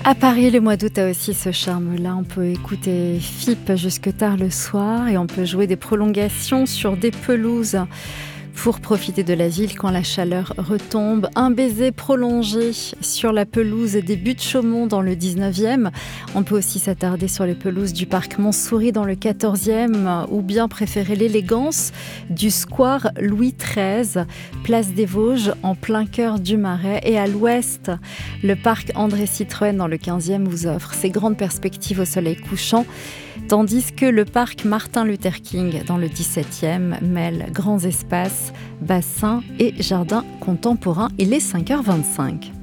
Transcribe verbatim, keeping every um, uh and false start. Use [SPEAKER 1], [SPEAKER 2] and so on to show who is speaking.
[SPEAKER 1] À Paris, le mois d'août a aussi ce charme-là. On peut écouter F I P jusque tard le soir et on peut jouer des prolongations sur des pelouses pour profiter de la ville quand la chaleur retombe. Un baiser prolongé sur la pelouse des Buttes-Chaumont dans le dix-neuvième. On peut aussi s'attarder sur les pelouses du parc Montsouris dans le quatorzième ou bien préférer l'élégance du square Louis treize, place des Vosges en plein cœur du Marais. Et à l'ouest, le parc André Citroën dans le quinzième vous offre ses grandes perspectives au soleil couchant, tandis que le parc Martin Luther King dans le dix-septième mêle grands espaces, bassins et jardins contemporains. Il est cinq heures vingt-cinq.